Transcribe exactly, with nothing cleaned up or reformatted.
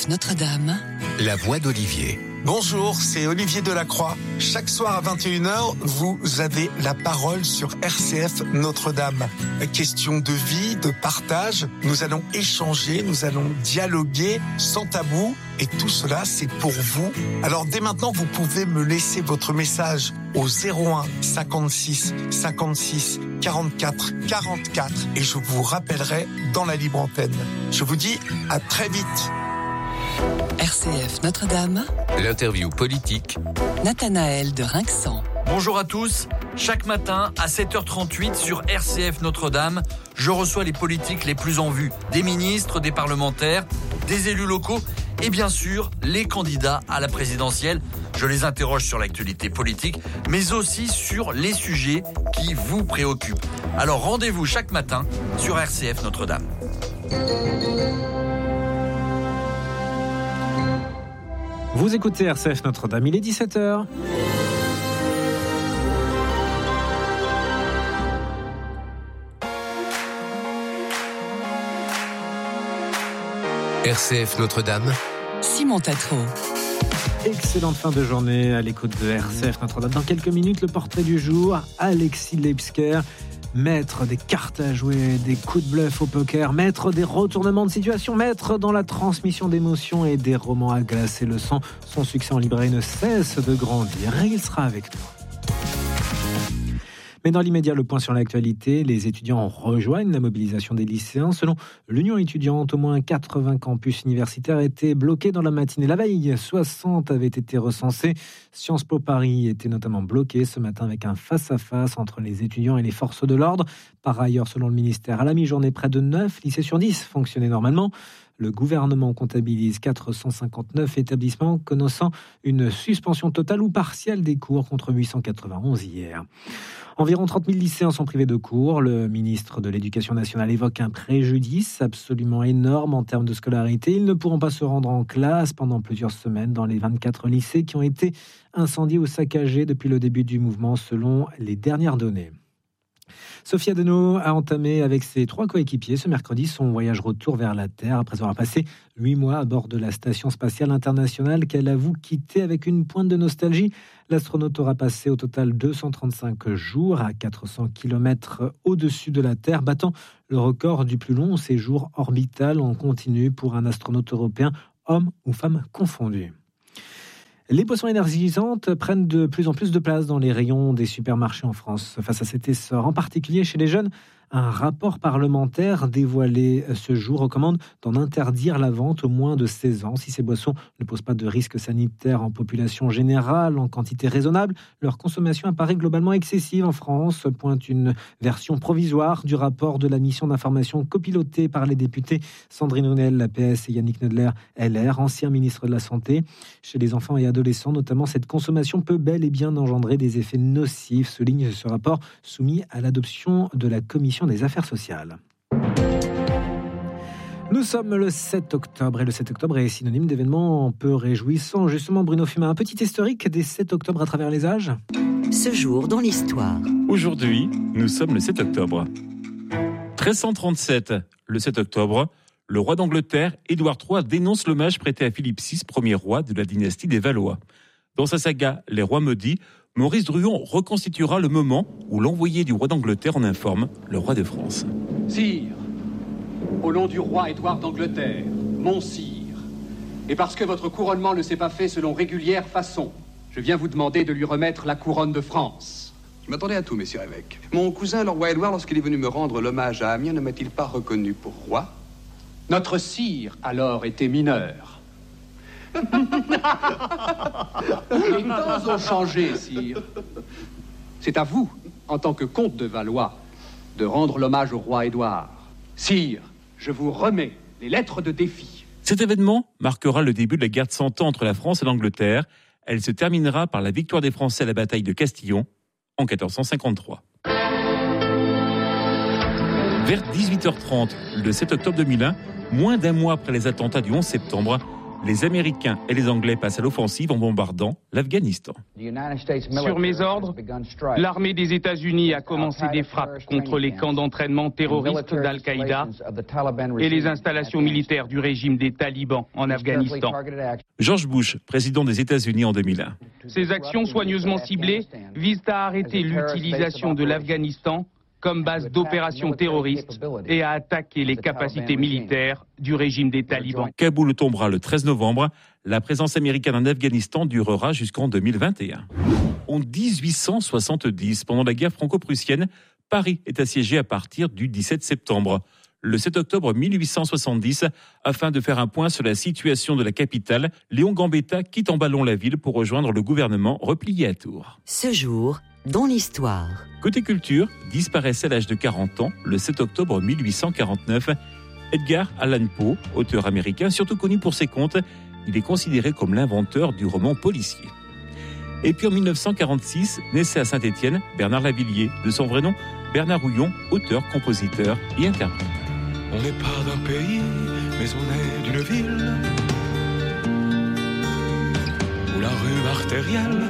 F Notre-Dame, la voix d'Olivier. Bonjour, c'est Olivier Delacroix. Chaque soir à vingt et une heures, vous avez la parole sur R C F Notre-Dame. Question de vie, de partage. Nous allons échanger, nous allons dialoguer sans tabou. Et tout cela, c'est pour vous. Alors dès maintenant, vous pouvez me laisser votre message au zéro un cinquante-six cinquante-six quarante-quatre quarante-quatre et je vous rappellerai dans la libre antenne. Je vous dis à très vite. R C F Notre-Dame, l'interview politique, Nathanaël de Rinxan. Bonjour à tous. Chaque matin à sept heures trente-huit sur R C F Notre-Dame, je reçois les politiques les plus en vue. Des ministres, des parlementaires, des élus locaux et bien sûr les candidats à la présidentielle. Je les interroge sur l'actualité politique, mais aussi sur les sujets qui vous préoccupent. Alors rendez-vous chaque matin sur R C F Notre-Dame. Vous écoutez R C F Notre-Dame, il est dix-sept heures. R C F Notre-Dame, Simon Tatro. Excellente fin de journée à l'écoute de R C F Notre-Dame. Dans quelques minutes, le portrait du jour, Alexis Leipzger, maître des cartes à jouer, des coups de bluff au poker, maître des retournements de situation, maître dans la transmission d'émotions et des romans à glacer le sang. Son succès en librairie ne cesse de grandir et il sera avec nous. Mais dans l'immédiat, le point sur l'actualité, les étudiants rejoignent la mobilisation des lycéens. Selon l'Union étudiante, au moins quatre-vingts campus universitaires étaient bloqués dans la matinée. La veille, soixante avaient été recensés. Sciences Po Paris était notamment bloqué ce matin avec un face-à-face entre les étudiants et les forces de l'ordre. Par ailleurs, selon le ministère, à la mi-journée, près de neuf lycées sur dix fonctionnaient normalement. Le gouvernement comptabilise quatre cent cinquante-neuf établissements connaissant une suspension totale ou partielle des cours contre huit cent quatre-vingt-onze hier. Environ trente mille lycéens sont privés de cours. Le ministre de l'Éducation nationale évoque un préjudice absolument énorme en termes de scolarité. Ils ne pourront pas se rendre en classe pendant plusieurs semaines dans les vingt-quatre lycées qui ont été incendiés ou saccagés depuis le début du mouvement selon les dernières données. Sophie Adenau a entamé avec ses trois coéquipiers ce mercredi son voyage retour vers la Terre après avoir passé huit mois à bord de la Station spatiale internationale qu'elle avoue quitter avec une pointe de nostalgie. L'astronaute aura passé au total deux cent trente-cinq jours à quatre cents kilomètres au-dessus de la Terre, battant le record du plus long séjour orbital en continu pour un astronaute européen, homme ou femme confondus. Les boissons énergisantes prennent de plus en plus de place dans les rayons des supermarchés en France. Face à cet essor, en particulier chez les jeunes, un rapport parlementaire dévoilé ce jour recommande d'en interdire la vente aux moins de seize ans. Si ces boissons ne posent pas de risque sanitaire en population générale, en quantité raisonnable, leur consommation apparaît globalement excessive en France, pointe une version provisoire du rapport de la mission d'information copilotée par les députés Sandrine Runel, la P S, et Yannick Nedler, L R, ancien ministre de la Santé. Chez les enfants et adolescents, notamment, cette consommation peut bel et bien engendrer des effets nocifs, souligne ce rapport soumis à l'adoption de la Commission des affaires sociales. Nous sommes le sept octobre et le sept octobre est synonyme d'événements peu réjouissants. Justement, Bruno Fumin, un petit historique des sept octobre à travers les âges. Ce jour dans l'histoire. Aujourd'hui, nous sommes le sept octobre. treize cent trente-sept, le sept octobre, le roi d'Angleterre, Édouard trois, dénonce l'hommage prêté à Philippe six, premier roi de la dynastie des Valois. Dans sa saga « Les rois maudits », Maurice Druon reconstituera le moment où l'envoyé du roi d'Angleterre en informe le roi de France. Sire, au nom du roi Édouard d'Angleterre, mon sire, et parce que votre couronnement ne s'est pas fait selon régulière façon, je viens vous demander de lui remettre la couronne de France. Je m'attendais à tout, messieurs évêques. Mon cousin, le roi Édouard, lorsqu'il est venu me rendre l'hommage à Amiens, ne m'a-t-il pas reconnu pour roi ? Notre sire, alors, était mineur. Les temps ont changé, sire. C'est à vous, en tant que comte de Valois, de rendre l'hommage au roi Édouard. Sire, je vous remets les lettres de défi. Cet événement marquera le début de la guerre de Cent Ans entre la France et l'Angleterre. Elle se terminera par la victoire des Français à la bataille de Castillon en quatorze cent cinquante-trois. Vers dix-huit heures trente, le sept octobre deux mille un, moins d'un mois après les attentats du onze septembre, Les Américains et les Anglais passent à l'offensive en bombardant l'Afghanistan. Sur mes ordres, l'armée des États-Unis a commencé des frappes contre les camps d'entraînement terroristes d'Al-Qaïda et les installations militaires du régime des talibans en Afghanistan. George Bush, président des États-Unis en deux mille un. Ces actions soigneusement ciblées visent à arrêter l'utilisation de l'Afghanistan comme base d'opérations terroristes et à attaquer les capacités militaires du régime des talibans. Kaboul tombera le treize novembre. La présence américaine en Afghanistan durera jusqu'en deux mille vingt et un. En dix-huit cent soixante-dix, pendant la guerre franco-prussienne, Paris est assiégé à partir du dix-sept septembre. Le sept octobre mille huit cent soixante-dix, afin de faire un point sur la situation de la capitale, Léon Gambetta quitte en ballon la ville pour rejoindre le gouvernement replié à Tours. Ce jour, dans l'histoire. Côté culture, disparaissait à l'âge de quarante ans, le sept octobre mille huit cent quarante-neuf, Edgar Allan Poe, auteur américain surtout connu pour ses contes. Il est considéré comme l'inventeur du roman policier. Et puis en mille neuf cent quarante-six, naissait à Saint-Étienne Bernard Lavilliers, de son vrai nom Bernard Houillon, auteur, compositeur et interprète. On n'est pas d'un pays, mais on est d'une ville où la rue artérielle